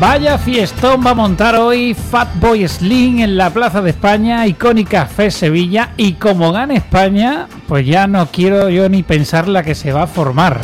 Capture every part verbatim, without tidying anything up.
Vaya fiestón va a montar hoy Fatboy Slim en la Plaza de España, Icónica Fe Sevilla, y como gane España, pues ya no quiero yo ni pensar la que se va a formar.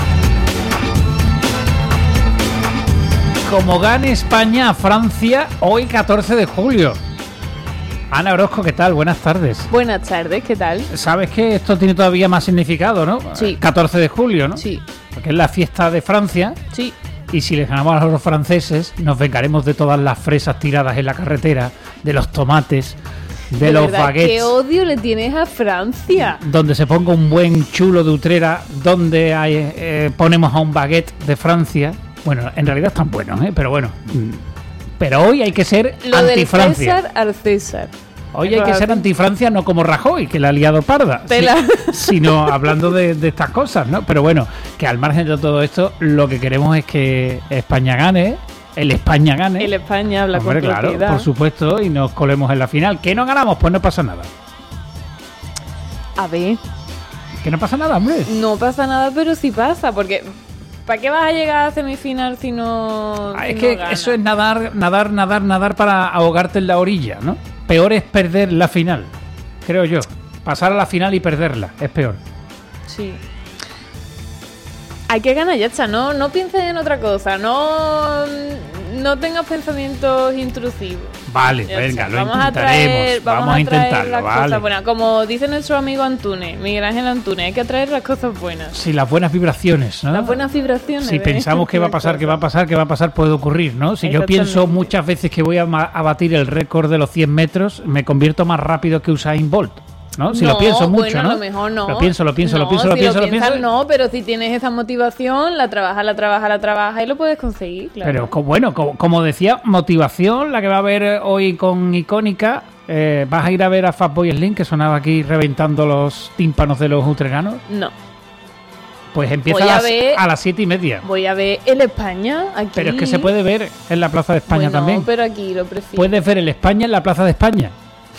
Como gane España a Francia hoy catorce de julio. Ana Orozco, ¿qué tal? Buenas tardes. Buenas tardes, ¿qué tal? Sabes que esto tiene todavía más significado, ¿no? Sí. catorce de julio, ¿no? Sí. Porque es la fiesta de Francia. Sí. Y si les ganamos a los franceses, nos vengaremos de todas las fresas tiradas en la carretera, de los tomates, de, de los verdad, baguettes. ¿Qué odio le tienes a Francia? Donde se ponga un buen chulo de Utrera, donde hay, eh, ponemos a un baguette de Francia. Bueno, en realidad están buenos, ¿eh? Pero bueno. Pero hoy hay que ser Lo anti-Francia. Del César al César. Hoy hay que ser anti-Francia, no como Rajoy, que la ha liado parda, sí, sino hablando de, de estas cosas, ¿no? Pero bueno, que al margen de todo esto, lo que queremos es que España gane, el España gane. El España habla Hombre, con claro, propiedad. por supuesto, y nos colemos en la final. ¿Que no ganamos? Pues no pasa nada. A ver. ¿Que no pasa nada, hombre? No pasa nada, pero sí pasa, porque ¿para qué vas a llegar a semifinal si no Ah, si es no que ganas? eso es nadar, nadar, nadar, nadar para ahogarte en la orilla, ¿no? Peor es perder la final, creo yo. Pasar a la final y perderla, es peor. Sí. Hay que ganar, ya está, no, no pienses en otra cosa, no, no tengas pensamientos intrusivos. Vale, Ya venga, está. lo vamos intentaremos. A traer, vamos, vamos a a traer intentarlo, las vale. cosas buenas. Como dice nuestro amigo Antunes, Miguel Ángel Antunes, hay que traer las cosas buenas. Sí, las buenas vibraciones, ¿no? Las buenas vibraciones. Si ¿eh? pensamos que va a pasar, que va a pasar, que va a pasar, puede ocurrir, ¿no? Si yo pienso Exactamente. muchas veces que voy a, ma- a batir el récord de los cien metros, me convierto más rápido que Usain Bolt, ¿no? Si no, lo pienso mucho, bueno, ¿no? a lo mejor no. Lo pienso, lo pienso, no, lo pienso, lo si pienso, lo lo piensas, pienso. no, pero si tienes esa motivación, la trabajas, la trabajas, la trabajas y lo puedes conseguir, claro. Pero co- bueno, co- como decía, motivación, la que va a haber hoy con Icónica. Eh, ¿Vas a ir a ver a Fatboy Slim, que sonaba aquí reventando los tímpanos de los utreganos? No. Pues empieza Voy a a las, ver- a las siete y media. Voy a ver el España aquí. Pero es que se puede ver en la Plaza de España Bueno, también. pero aquí lo prefiero. Puedes ver el España en la Plaza de España.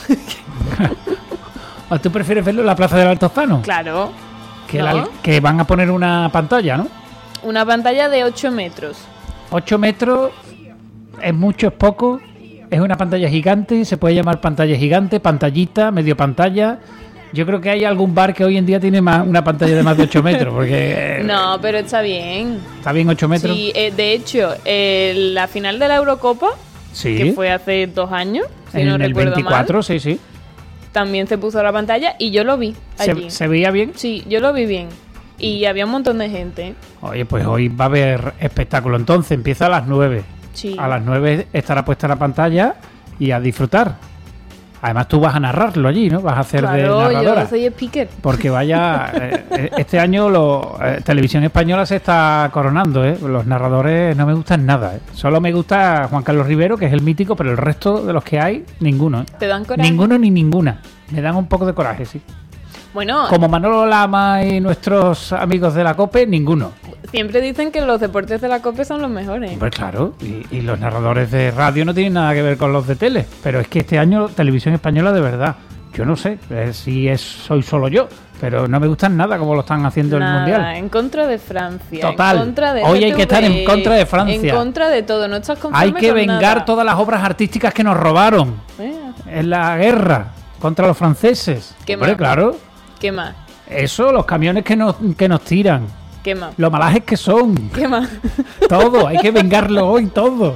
¿O tú prefieres verlo en la Plaza del Altozano? Claro. Que, ¿no? la- que van a poner una pantalla, ¿no? Una pantalla de ocho metros. ocho metros es mucho, es poco. Es una pantalla gigante, se puede llamar pantalla gigante, pantallita, medio pantalla. Yo creo que hay algún bar que hoy en día tiene más, una pantalla de más de ocho metros, porque... No, pero está bien. ¿Está bien ocho metros? Sí, eh, de hecho, eh, la final de la Eurocopa, Sí. que fue hace dos años, si en no el recuerdo veinticuatro, mal, sí, sí. también se puso la pantalla y yo lo vi allí. ¿Se, ¿Se veía bien? Sí, yo lo vi bien. Y había un montón de gente. Oye, pues hoy va a haber espectáculo. Entonces empieza a las nueve. Sí. A las nueve estará puesta la pantalla y a disfrutar. Además tú vas a narrarlo allí, ¿no? Vas a hacer de Claro, narradora. yo soy speaker. Porque vaya, eh, este año lo, eh, Televisión Española se está coronando, ¿eh? Los narradores no me gustan nada, ¿eh? Solo me gusta Juan Carlos Rivero, que es el mítico, pero el resto de los que hay, ninguno, ¿eh? ¿Te dan coraje? Ninguno ni ninguna. Me dan un poco de coraje, sí. Bueno, Como Manolo Lama y nuestros amigos de la COPE, ninguno. siempre dicen que los deportes de la COPE son los mejores. Pues claro, y, y los narradores de radio no tienen nada que ver con los de tele. Pero es que este año Televisión Española, de verdad, yo no sé eh, si es soy solo yo, pero no me gustan nada como lo están haciendo en el Nada, Mundial. en contra de Francia. Total. En contra de Hoy hay que R T V, estar en contra de Francia. En contra de todo. No estás conforme Hay que con vengar nada. todas las obras artísticas que nos robaron Eh, en la guerra contra los franceses. ¿Qué Hombre, más? claro. ¿Qué más? Eso, los camiones que nos, que nos tiran. ¿Qué más? Lo malajes que son. ¿Qué más? Todo, hay que vengarlo hoy, todo.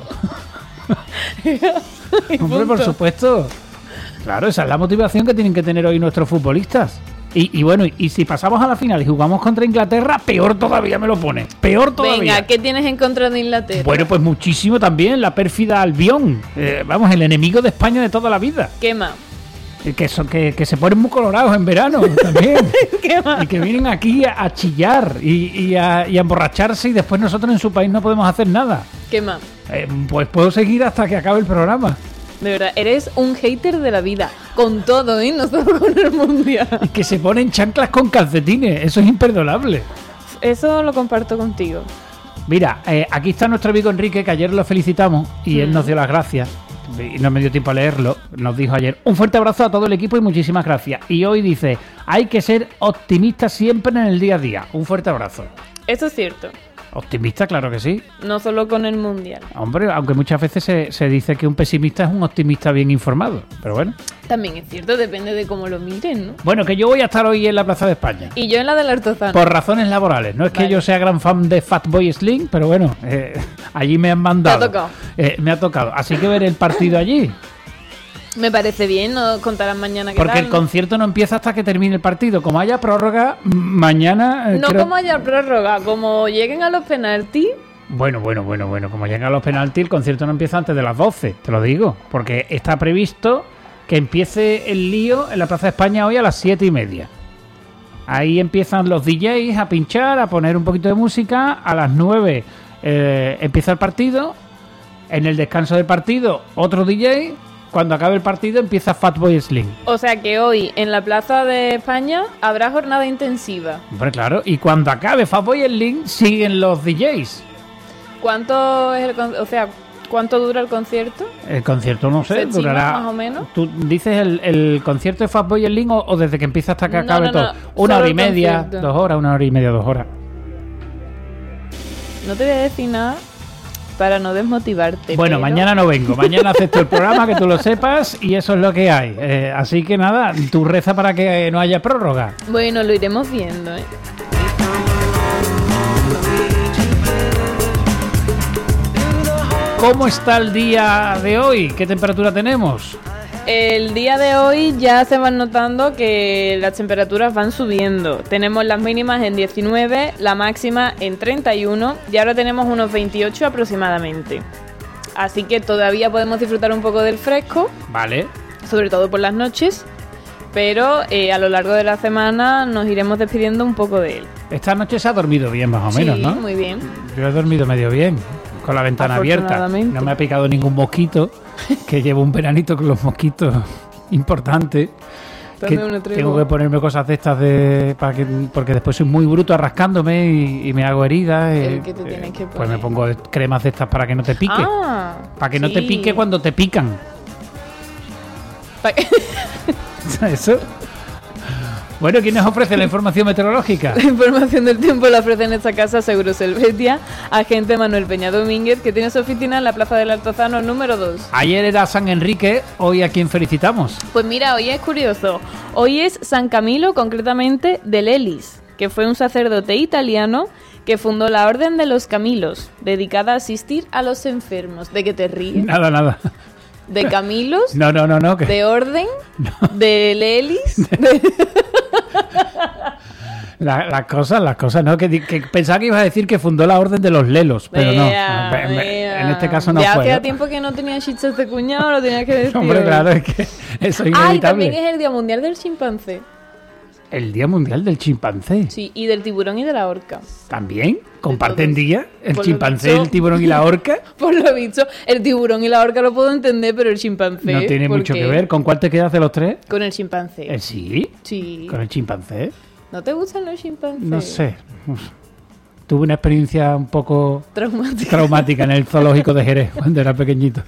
Y Hombre, por punto. supuesto. Claro, esa es la motivación que tienen que tener hoy nuestros futbolistas. Y, y bueno, y si pasamos a la final y jugamos contra Inglaterra, peor todavía me lo pone. Peor todavía. Venga, ¿qué tienes en contra de Inglaterra? Bueno, pues muchísimo también, la pérfida Albión. Eh, vamos, el enemigo de España de toda la vida. ¿Qué más? Eh, Que, son, que, que se ponen muy colorados en verano también. ¿Qué más? Y que vienen aquí a, a chillar y, y, a, y a emborracharse y después nosotros en su país no podemos hacer nada. ¿Qué más? Eh, pues puedo seguir hasta que acabe el programa. De verdad, eres un hater de la vida. Con todo, ¿eh? No solo con el mundial. Y que se ponen chanclas con calcetines. Eso es imperdonable. Eso lo comparto contigo. Mira, eh, aquí está nuestro amigo Enrique, que ayer lo felicitamos y él Mm. nos dio las gracias. Y no me dio tiempo a leerlo. Nos dijo ayer: un fuerte abrazo a todo el equipo y muchísimas gracias. Y hoy dice: hay que ser optimista siempre en el día a día. Un fuerte abrazo. Eso es cierto. Optimista, claro que sí. No solo con el Mundial. Hombre, aunque muchas veces se, se dice que un pesimista es un optimista bien informado, pero bueno. También es cierto, depende de cómo lo miren, ¿no? Bueno, que yo voy a estar hoy en la Plaza de España. Y yo en la del Artozano. Por razones laborales. No es Vale. que yo sea gran fan de Fatboy Slim, pero bueno, eh, allí me han mandado. Te ha tocado. Eh, me ha tocado. Así que ver el partido allí. Me parece bien, no contarán mañana qué Porque tal. el concierto no empieza hasta que termine el partido. Como haya prórroga, m- mañana... eh, No creo- como haya prórroga, como lleguen a los penaltis. Bueno, bueno, bueno, bueno. Como llegan a los penaltis, el concierto no empieza antes de las doce, te lo digo. Porque está previsto que empiece el lío en la Plaza de España hoy a las siete y media. Ahí empiezan los D Js a pinchar, a poner un poquito de música. A las nueve eh, empieza el partido. En el descanso del partido, otro D J. Cuando acabe el partido, empieza Fatboy Slim. O sea que hoy en la Plaza de España habrá jornada intensiva. Hombre, claro. Y cuando acabe Fatboy Slim, siguen los D Js. ¿Cuánto es el con- o sea, cuánto dura el concierto? El concierto, no sé, ¿Se estima durará... más o menos? ¿Tú dices el, el concierto de Fatboy Slim o, o desde que empieza hasta que No, acabe no, todo? no, Una solo hora y el media, concierto. dos horas, una hora y media, dos horas. No te voy a decir nada para no desmotivarte. Bueno, pero- mañana no vengo, mañana acepto el programa, que tú lo sepas, y eso es lo que hay. Eh, así que nada, tú reza para que no haya prórroga. Bueno, lo iremos viendo, ¿eh? ¿Cómo está el día de hoy? ¿Qué temperatura tenemos? El día de hoy ya se van notando que las temperaturas van subiendo. Tenemos las mínimas en diecinueve, la máxima en treinta y uno y ahora tenemos unos veintiocho aproximadamente. Así que todavía podemos disfrutar un poco del fresco, Vale. sobre todo por las noches, pero eh, a lo largo de la semana nos iremos despidiendo un poco de él. Esta noche se ha dormido bien, más o menos, Sí, ¿no? muy bien. Yo he dormido medio bien, con la ventana abierta. Afortunadamente. No me ha picado ningún mosquito, que llevo un veranito con los mosquitos importante. Que Dame una tregua. tengo que ponerme cosas de estas de para que, porque después soy muy bruto rascándome y, y me hago heridas. ¿El eh, qué te tienes que Pues me poner? pongo cremas de estas para que no te pique. Ah, para que no te sí. pique cuando te pican. Pa- Eso. Bueno, ¿quién nos ofrece la información meteorológica? La información del tiempo la ofrece en esta casa Seguros Helvetia, agente Manuel Peña Domínguez, que tiene su oficina en la Plaza del Altozano número dos. Ayer era San Enrique, hoy a quién felicitamos. Pues mira, hoy es curioso. Hoy es San Camilo, concretamente de Lelis, que fue un sacerdote italiano que fundó la Orden de los Camilos, dedicada a asistir a los enfermos. ¿De qué te ríes? Nada, nada. ¿De Camilos? No, no, no, no. Que... ¿De Orden? ¿De Lelis? De- La- las cosas, las cosas, ¿no? Que, di- que pensaba que ibas a decir que fundó la Orden de los Lelos, pero Vea, no. Ve- ve- vea. En este caso no ya fue. hacía ¿no? tiempo que no tenía chistes de cuñado, lo tenía que decir. Hombre, hoy. claro, es que eso es Ah, y inevitable. también es el Día Mundial del Chimpancé. El Día Mundial del Chimpancé. Sí, y del tiburón y de la orca. ¿También? ¿Comparten todos. día? ¿El Por lo chimpancé, visto- el tiburón y la orca? Por lo visto, el tiburón y la orca lo puedo entender, pero el chimpancé... No tiene ¿por mucho qué? que ver. ¿Con cuál te quedas de los tres? Con el chimpancé. ¿El sí? Sí. ¿Con el chimpancé? ¿No te gustan los chimpancés? No sé. Uf. Tuve una experiencia un poco Traumático. traumática en el zoológico de Jerez cuando era pequeñito.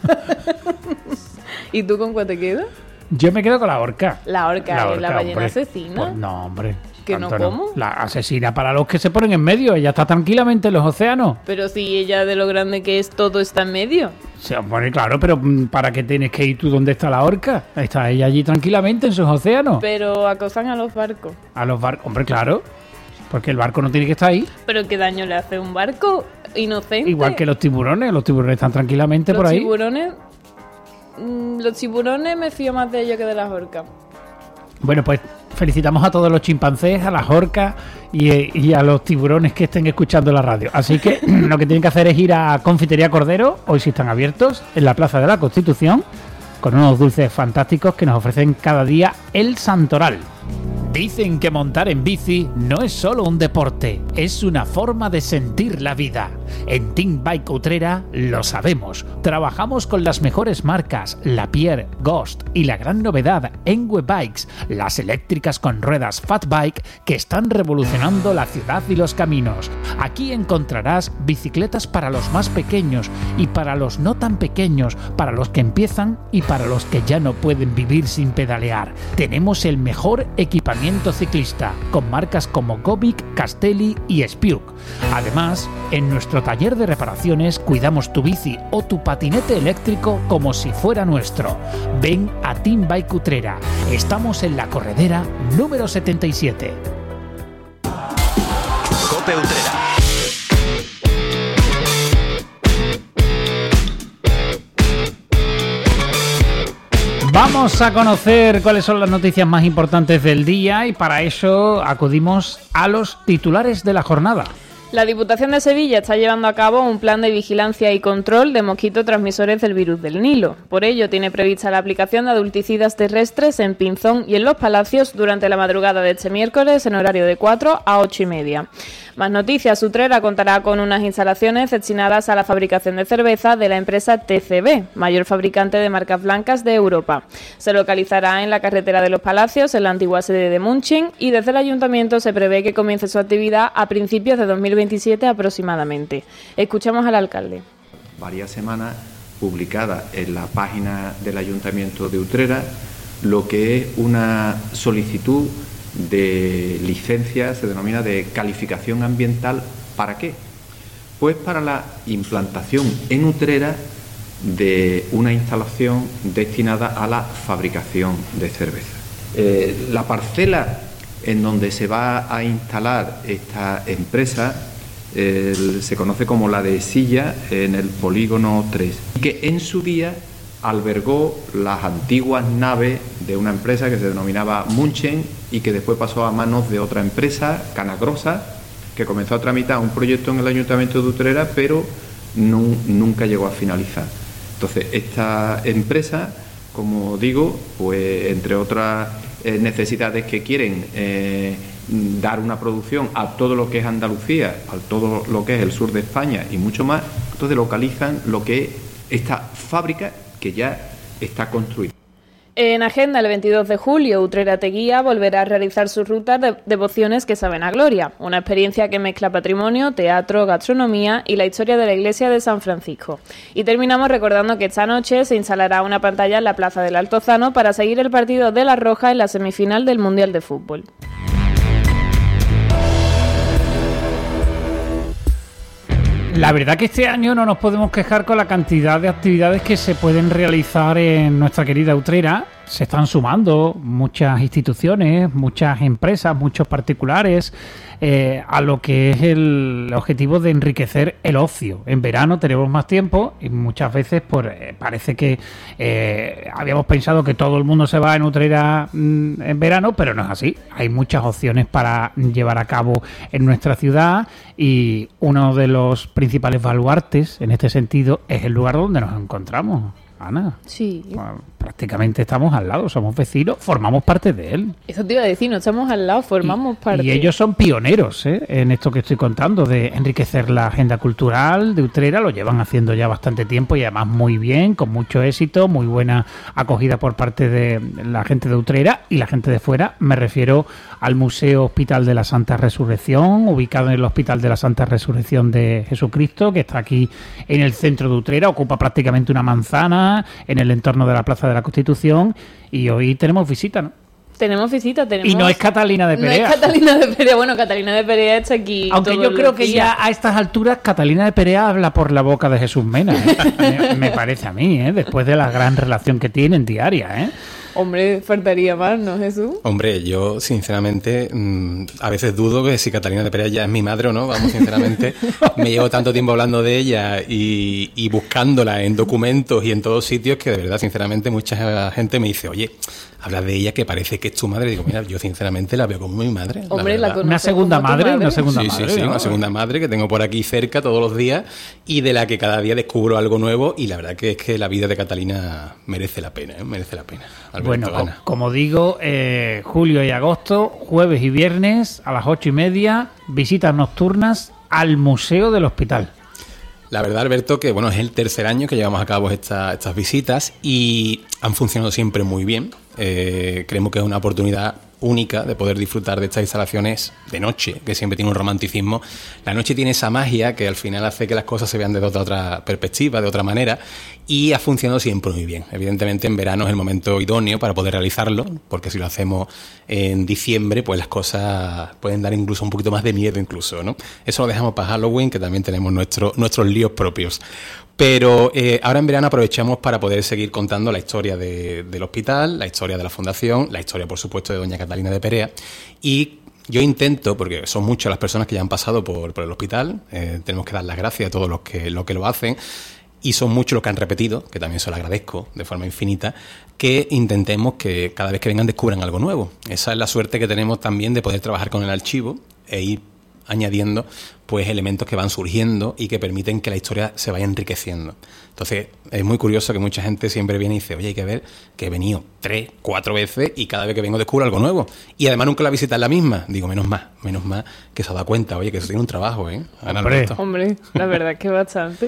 ¿Y tú con cuál te quedas? Yo me quedo con la orca. La orca, La es la orca, ballena hombre. asesina. Pues no, hombre. ¿Que no tanto cómo? La asesina para los que se ponen en medio. Ella está tranquilamente en los océanos. Pero si ella de lo grande que es, todo está en medio. Se pone claro, pero mm, ¿para qué tienes que ir tú donde está la orca? Está ella allí tranquilamente en sus océanos. Pero acosan a los barcos. A los barcos. Hombre, claro. Porque el barco no tiene que estar ahí. ¿Pero qué daño le hace un barco inocente? Igual que los tiburones. Los tiburones están tranquilamente los por ahí. tiburones... mm, Los tiburones me fío más de ellos que de las orcas. Bueno, pues felicitamos a todos los chimpancés, a las orcas y, y a los tiburones que estén escuchando la radio. Así que lo que tienen que hacer es ir a Confitería Cordero, hoy sí están abiertos, en la Plaza de la Constitución, con unos dulces fantásticos que nos ofrecen cada día el Santoral. Dicen que montar en bici no es solo un deporte, es una forma de sentir la vida. En Team Bike Utrera lo sabemos. Trabajamos con las mejores marcas, Lapierre, Ghost y la gran novedad, Enwe Bikes, las eléctricas con ruedas Fat Bike que están revolucionando la ciudad y los caminos. Aquí encontrarás bicicletas para los más pequeños y para los no tan pequeños, para los que empiezan y para los que ya no pueden vivir sin pedalear. Tenemos el mejor equipamiento rendimiento ciclista, con marcas como Gobic, Castelli y Spiuk. Además, en nuestro taller de reparaciones cuidamos tu bici o tu patinete eléctrico como si fuera nuestro. Ven a Team Bike Utrera. Estamos en la corredera número setenta y siete. Cope Utrera. Vamos a conocer cuáles son las noticias más importantes del día y para eso acudimos a los titulares de la jornada. La Diputación de Sevilla está llevando a cabo un plan de vigilancia y control de mosquitos transmisores del virus del Nilo. Por ello, tiene prevista la aplicación de adulticidas terrestres en Pinzón y en Los Palacios durante la madrugada de este miércoles en horario de cuatro a ocho y media. Más noticias, Utrera contará con unas instalaciones destinadas a la fabricación de cerveza de la empresa T C B, mayor fabricante de marcas blancas de Europa. Se localizará en la carretera de Los Palacios, en la antigua sede de Munchen, y desde el ayuntamiento se prevé que comience su actividad a principios de dos mil veintisiete aproximadamente. Escuchamos al alcalde. Varias semanas publicada en la página del Ayuntamiento de Utrera lo que es una solicitud de licencia, se denomina de calificación ambiental. ¿Para qué? Pues para la implantación en Utrera de una instalación destinada a la fabricación de cerveza. Eh, la parcela en donde se va a instalar esta empresa eh, se conoce como la de Silla, en el polígono tres, que en su día albergó las antiguas naves de una empresa que se denominaba Munchen y que después pasó a manos de otra empresa, Canagrosa, que comenzó a tramitar un proyecto en el Ayuntamiento de Utrera, pero no, nunca llegó a finalizar. Entonces, esta empresa, como digo, pues entre otras eh, necesidades que quieren eh, dar una producción a todo lo que es Andalucía, a todo lo que es el sur de España y mucho más, entonces localizan lo que es esta fábrica que ya está construida. En agenda, el veintidós de julio, Utrera Te Guía volverá a realizar sus rutas de devociones que saben a gloria, una experiencia que mezcla patrimonio, teatro, gastronomía y la historia de la iglesia de San Francisco. Y terminamos recordando que esta noche se instalará una pantalla en la Plaza del Altozano para seguir el partido de La Roja en la semifinal del Mundial de Fútbol. La verdad que este año no nos podemos quejar con la cantidad de actividades que se pueden realizar en nuestra querida Utrera. Se están sumando muchas instituciones, muchas empresas, muchos particulares eh, a lo que es el objetivo de enriquecer el ocio. En verano tenemos más tiempo y muchas veces pues, eh, parece que eh, habíamos pensado que todo el mundo se va en Utrera mm, en verano, pero no es así. Hay muchas opciones para llevar a cabo en nuestra ciudad y uno de los principales baluartes en este sentido es el lugar donde nos encontramos. Ana, sí. Bueno, prácticamente estamos al lado, somos vecinos, formamos parte de él. Eso te iba a decir, no estamos al lado, formamos y, parte. Y ellos son pioneros ¿eh? en esto que estoy contando, de enriquecer la agenda cultural de Utrera, lo llevan haciendo ya bastante tiempo y además muy bien, con mucho éxito, muy buena acogida por parte de la gente de Utrera y la gente de fuera. Me refiero al Museo Hospital de la Santa Resurrección, ubicado en el Hospital de la Santa Resurrección de Jesucristo, que está aquí en el centro de Utrera, ocupa prácticamente una manzana en el entorno de la Plaza de la Constitución, y hoy tenemos visita, ¿no? Tenemos visita, tenemos... Y no es Catalina de Perea. No es Catalina de Perea, bueno, Catalina de Perea está aquí. Aunque yo creo que ya a estas alturas Catalina de Perea habla por la boca de Jesús Mena, ¿eh? me, me parece a mí, ¿eh? Después de la gran relación que tienen diaria, ¿eh? Hombre, faltaría más, ¿no, Jesús? Hombre, yo sinceramente mmm, a veces dudo que si Catalina de Perea ya es mi madre o no, vamos, sinceramente, me llevo tanto tiempo hablando de ella y, y buscándola en documentos y en todos sitios que de verdad, sinceramente, mucha gente me dice, oye, hablas de ella que parece que es tu madre. Digo, mira, yo sinceramente la veo como mi madre. Hombre, la, la una segunda madre, madre, una segunda sí, madre. Sí, sí, ¿no? Una segunda madre que tengo por aquí cerca todos los días y de la que cada día descubro algo nuevo, y la verdad que es que la vida de Catalina merece la pena, ¿eh? merece la pena. Alberto, bueno, Ana. Como digo, eh, julio y agosto, jueves y viernes a las ocho y media, visitas nocturnas al Museo del Hospital. La verdad, Alberto, que bueno, es el tercer año que llevamos a cabo esta, estas visitas y han funcionado siempre muy bien. Eh, creemos que es una oportunidad única de poder disfrutar de estas instalaciones de noche, que siempre tiene un romanticismo. La noche tiene esa magia que al final hace que las cosas se vean desde otra, otra perspectiva, de otra manera, y ha funcionado siempre muy bien. Evidentemente en verano es el momento idóneo para poder realizarlo, porque si lo hacemos en diciembre, pues las cosas pueden dar incluso un poquito más de miedo incluso, ¿no? Eso lo dejamos para Halloween, que también tenemos nuestro, nuestros líos propios. Pero eh, ahora en verano aprovechamos para poder seguir contando la historia de, del hospital, la historia de la fundación, la historia, por supuesto, de doña Catalina de Perea. Y yo intento, porque son muchas las personas que ya han pasado por, por el hospital, eh, tenemos que dar las gracias a todos los que, los que lo hacen, y son muchos los que han repetido, que también se lo agradezco de forma infinita, que intentemos que cada vez que vengan descubran algo nuevo. Esa es la suerte que tenemos también de poder trabajar con el archivo e ir añadiendo pues elementos que van surgiendo y que permiten que la historia se vaya enriqueciendo. Entonces es muy curioso que mucha gente siempre viene y dice, oye, hay que ver que he venido tres, cuatro veces y cada vez que vengo descubro algo nuevo, y además nunca la visita es la misma. Digo, menos más, menos más que se ha dado cuenta, oye, que eso tiene un trabajo, ¿eh? Hombre, hombre, la verdad es que bastante.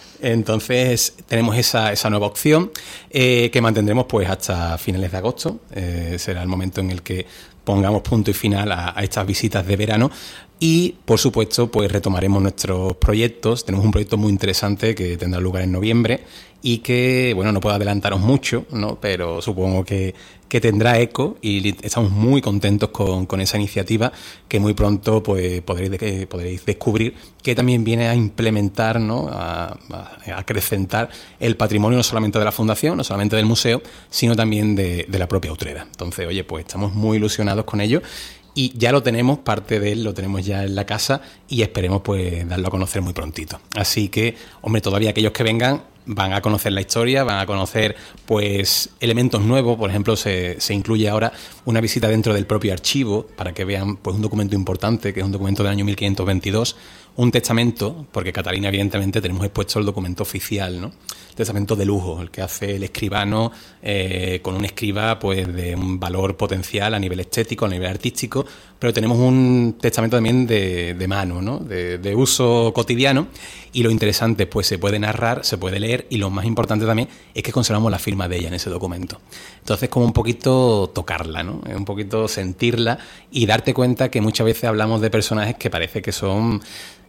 Entonces tenemos esa, esa nueva opción eh, que mantendremos pues hasta finales de agosto. Eh, será el momento en el que pongamos punto y final a, a estas visitas de verano, y por supuesto pues retomaremos nuestros proyectos. Tenemos un proyecto muy interesante que tendrá lugar en noviembre y que, bueno, no puedo adelantaros mucho, ¿no? Pero supongo que, que tendrá eco, y estamos muy contentos con, con esa iniciativa, que muy pronto pues podréis, de, podréis descubrir que también viene a implementar, ¿no? a, a acrecentar el patrimonio no solamente de la Fundación, no solamente del museo, sino también de, de la propia Utrera. Entonces, oye, pues estamos muy ilusionados con ello. Y ya lo tenemos, parte de él lo tenemos ya en la casa, y esperemos pues darlo a conocer muy prontito. Así que, hombre, todavía aquellos que vengan van a conocer la historia, van a conocer pues elementos nuevos. Por ejemplo, se, se incluye ahora una visita dentro del propio archivo para que vean pues un documento importante, que es un documento del año mil quinientos veintidós, un testamento, porque Catalina, evidentemente, tenemos expuesto el documento oficial, ¿no? El testamento de lujo, el que hace el escribano, eh, con un escriba pues de un valor potencial a nivel estético, a nivel artístico, pero tenemos un testamento también de, de mano, ¿no? De, de uso cotidiano, y lo interesante pues se puede narrar, se puede leer, y lo más importante también es que conservamos la firma de ella en ese documento. Entonces, como un poquito tocarla, ¿no? Un poquito sentirla y darte cuenta que muchas veces hablamos de personajes que parece que son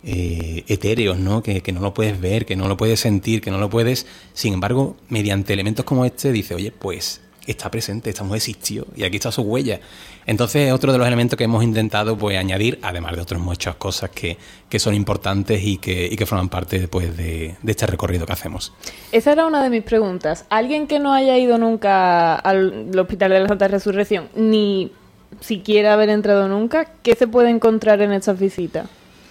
Eh, etéreos, ¿no? Que, que no lo puedes ver, que no lo puedes sentir, que no lo puedes. Sin embargo, mediante elementos como este, dice, oye, pues está presente, esta mujer existió y aquí está su huella. Entonces es otro de los elementos que hemos intentado pues añadir, además de otras muchas cosas que, que son importantes y que, y que forman parte pues, de, de este recorrido que hacemos. Esa era una de mis preguntas. Alguien que no haya ido nunca al Hospital de la Santa Resurrección, ni siquiera haber entrado nunca, ¿qué se puede encontrar en estas visitas?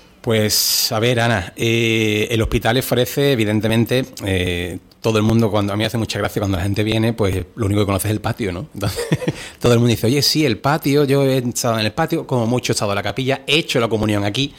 Pues, a ver, Ana, eh, el hospital ofrece, evidentemente, eh, todo el mundo, cuando a mí me hace mucha gracia cuando la gente viene, pues lo único que conoce es el patio, ¿no? Entonces, todo el mundo dice, oye, sí, el patio, yo he estado en el patio, como mucho he estado en la capilla, he hecho la comunión aquí,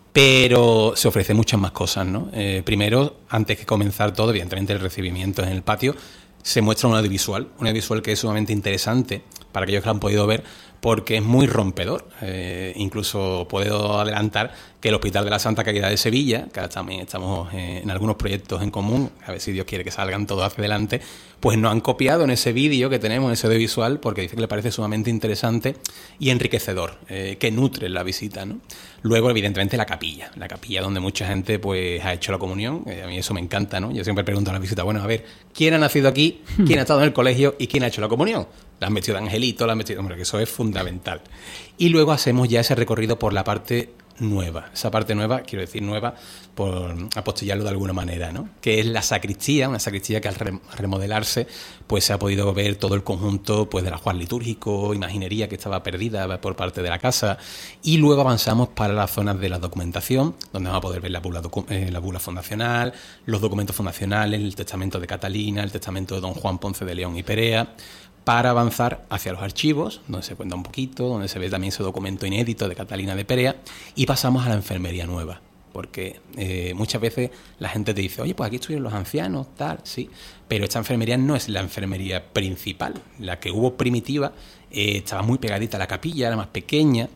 pero se ofrecen muchas más cosas, ¿no? Eh, primero, antes que comenzar todo, evidentemente el recibimiento en el patio, se muestra un audiovisual, un audiovisual que es sumamente interesante para aquellos que lo han podido ver, porque es muy rompedor. Eh, incluso puedo adelantar que el Hospital de la Santa Caridad de Sevilla, que ahora también estamos eh, en algunos proyectos en común, a ver si Dios quiere que salgan todos hacia adelante, pues nos han copiado en ese vídeo que tenemos, en ese audiovisual, porque dice que le parece sumamente interesante y enriquecedor, eh, que nutre la visita, ¿no? Luego, evidentemente, la capilla, la capilla donde mucha gente pues ha hecho la comunión. Eh, a mí eso me encanta, ¿no? Yo siempre pregunto a la visita, bueno, a ver, ¿quién ha nacido aquí? ¿Quién ha estado en el colegio? ¿Y quién ha hecho la comunión? La han vestido de angelito, la han vestido... Hombre, que eso es fundamental. Y luego hacemos ya ese recorrido por la parte nueva. Esa parte nueva, quiero decir nueva, por apostillarlo de alguna manera, ¿no? Que es la sacristía, una sacristía que al remodelarse, pues se ha podido ver todo el conjunto pues del ajuar litúrgico, imaginería que estaba perdida por parte de la casa, y luego avanzamos para las zonas de la documentación, donde vamos a poder ver la bula, docu- eh, la bula fundacional, los documentos fundacionales, el testamento de Catalina, el testamento de don Juan Ponce de León y Perea, para avanzar hacia los archivos, donde se cuenta un poquito, donde se ve también ese documento inédito de Catalina de Perea, y pasamos a la enfermería nueva, porque eh, muchas veces la gente te dice, oye, pues aquí estuvieron los ancianos, tal, sí, pero esta enfermería no es la enfermería principal, la que hubo primitiva, eh, estaba muy pegadita a la capilla, era más pequeña,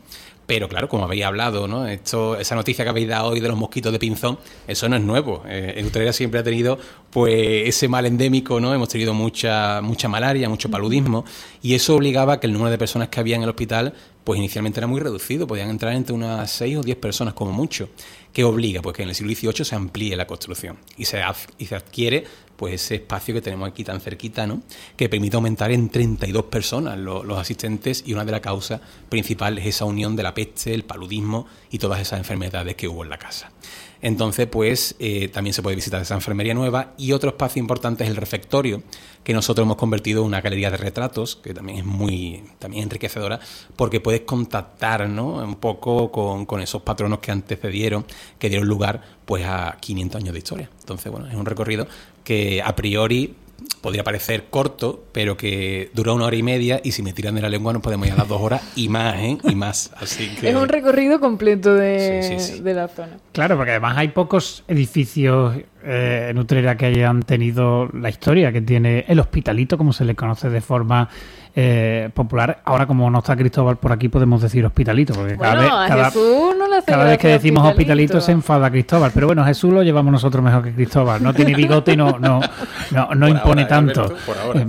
Pero claro, como habéis hablado, ¿no? Esto, esa noticia que habéis dado hoy de los mosquitos de Pinzón, eso no es nuevo. Eh, en Utrera siempre ha tenido pues ese mal endémico, ¿no? Hemos tenido mucha mucha malaria, mucho paludismo, y eso obligaba a que el número de personas que había en el hospital pues inicialmente era muy reducido, podían entrar entre unas seis o diez personas como mucho. ¿Qué obliga? Pues que en el siglo dieciocho se amplíe la construcción y se, y se adquiere pues ese espacio que tenemos aquí tan cerquita, ¿no? Que permite aumentar en treinta y dos personas los, los asistentes, y una de las causas principales es esa unión de la peste, el paludismo y todas esas enfermedades que hubo en la casa. Entonces, pues eh, también se puede visitar esa enfermería nueva, y otro espacio importante es el refectorio, que nosotros hemos convertido en una galería de retratos, que también es muy también enriquecedora, porque puedes contactar, ¿no? Un poco con, con esos patronos que antecedieron, que dieron lugar pues a quinientos años de historia. Entonces, bueno, es un recorrido que a priori podría parecer corto, pero que dura una hora y media, y si me tiran de la lengua nos podemos ir a las dos horas y más, ¿eh? Y más. Así que... Es un recorrido completo de, sí, sí, sí. de la zona. Claro, porque además hay pocos edificios eh, en Utrera que hayan tenido la historia que tiene el Hospitalito, como se le conoce de forma eh, popular. Ahora, como no está Cristóbal por aquí, podemos decir Hospitalito, porque Bueno, cada vez, a cada, Jesús no le hace cada vez que gracia decimos Hospitalito. Hospitalito se enfada Cristóbal. Pero bueno, Jesús lo llevamos nosotros mejor que Cristóbal. No tiene bigote y no, no, no, no impone ahora, tanto. Alberto, por ahora.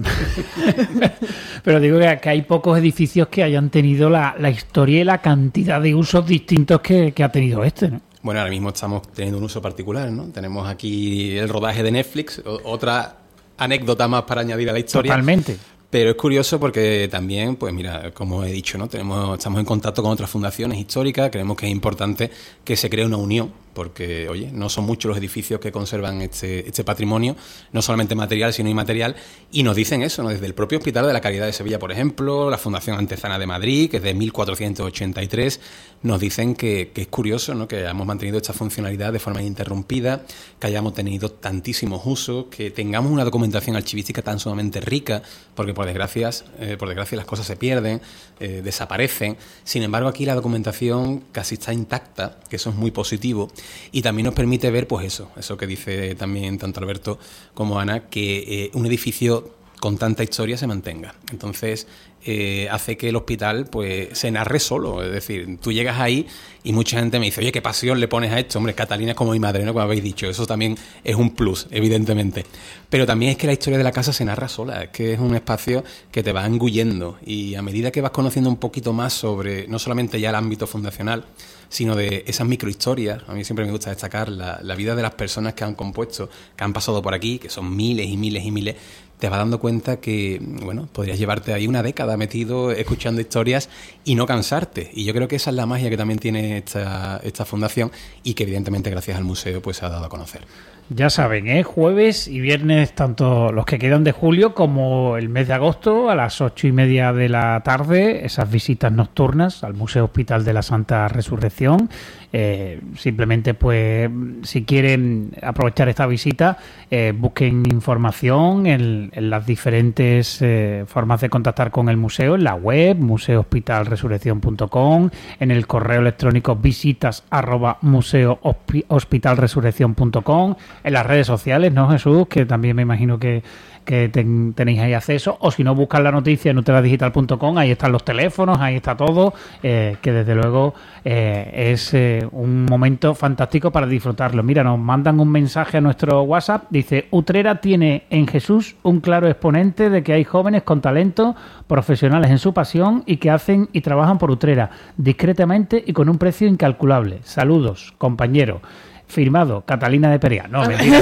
Pero digo que, que hay pocos edificios que hayan tenido la, la historia y la cantidad de usos distintos que, que ha tenido este, ¿no? Bueno, ahora mismo estamos teniendo un uso particular, ¿no? Tenemos aquí el rodaje de Netflix, o, otra anécdota más para añadir a la historia. Totalmente. Pero es curioso porque también, pues mira, como he dicho, ¿no? Tenemos, estamos en contacto con otras fundaciones históricas, creemos que es importante que se cree una unión, porque, oye, no son muchos los edificios que conservan este, este patrimonio, no solamente material, sino inmaterial, y nos dicen eso, ¿no? Desde el propio Hospital de la Caridad de Sevilla, por ejemplo, la Fundación Antezana de Madrid, que es de mil cuatrocientos ochenta y tres, nos dicen que, que es curioso, ¿no? Que hayamos mantenido esta funcionalidad de forma ininterrumpida, que hayamos tenido tantísimos usos, que tengamos una documentación archivística tan sumamente rica, porque por desgracia, eh, por desgracia las cosas se pierden, eh, desaparecen. Sin embargo, aquí la documentación casi está intacta, que eso es muy positivo. Y también nos permite ver, pues eso, eso que dice también tanto Alberto como Ana, que eh, un edificio con tanta historia se mantenga. Entonces, eh, hace que el hospital pues se narre solo. Es decir, tú llegas ahí y mucha gente me dice, oye, qué pasión le pones a esto. Hombre, Catalina es como mi madre, ¿no? Como habéis dicho. Eso también es un plus, evidentemente. Pero también es que la historia de la casa se narra sola. Es que es un espacio que te va engullendo. Y a medida que vas conociendo un poquito más sobre, no solamente ya el ámbito fundacional, sino de esas microhistorias. A mí siempre me gusta destacar la, la vida de las personas que han compuesto, que han pasado por aquí, que son miles y miles y miles. Te vas dando cuenta que, bueno, podrías llevarte ahí una década metido escuchando historias y no cansarte. Y yo creo que esa es la magia que también tiene esta, esta fundación, y que evidentemente gracias al museo pues se ha dado a conocer. Ya saben, ¿eh? Jueves y viernes, tanto los que quedan de julio como el mes de agosto, a las ocho y media de la tarde, esas visitas nocturnas al Museo Hospital de la Santa Resurrección. Eh, simplemente, pues, si quieren aprovechar esta visita, eh, busquen información en, en las diferentes eh, formas de contactar con el museo, en la web, museo hospital resurrección punto com, en el correo electrónico visitas arroba museo hospital resurrección punto com, en las redes sociales, ¿no, Jesús? Que también me imagino que, que ten, tenéis ahí acceso, o si no, buscan la noticia en utrera digital punto com, ahí están los teléfonos, ahí está todo, eh, que desde luego eh, es eh, un momento fantástico para disfrutarlo. Mira, nos mandan un mensaje a nuestro WhatsApp, dice, Utrera tiene en Jesús un claro exponente de que hay jóvenes con talento, profesionales en su pasión y que hacen y trabajan por Utrera, discretamente y con un precio incalculable. Saludos, compañero. Firmado, Catalina de Perea. No, mentira.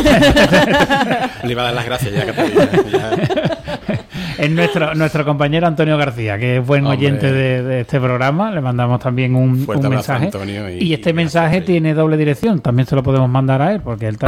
Le iba a dar las gracias ya, Catalina. Ya. Es nuestro, nuestro compañero Antonio García, que es buen Hombre. oyente de, de este programa. Le mandamos también un, un mensaje. Antonio, y, y este y mensaje tiene doble dirección. También se lo podemos mandar a él, porque él